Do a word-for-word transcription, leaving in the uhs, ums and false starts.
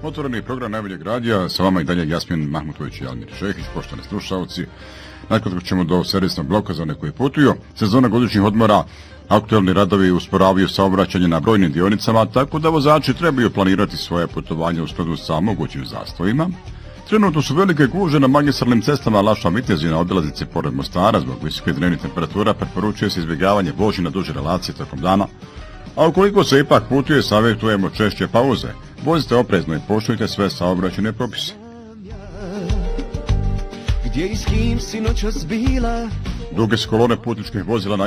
Otvoreni program najboljeg radija, sa vama i dalje Jasmin Mahmutović i Almir Šehić, poštovani slušalci. Nakon ćemo do servisnog bloka za one koji putuju. Sezona godišnjih odmora, aktualni radovi usporavaju saobraćanje na brojnim dionicama, tako da vozači trebaju planirati svoje putovanje u skladu sa mogućim zastojima. Trenutno su velike gužve na magistralnim cestama Lašva-Vitezije na obilaznici pored Mostara. Zbog visoke dnevnih temperatura preporučuje se izbjegavanje vožnje na duže relacije tokom dana. A ukoliko se ipak putuje, savjetujemo češće pauze. Vozite oprezno i poštujte sve saobraćajne propise. Duge su kolone putničkih vozila na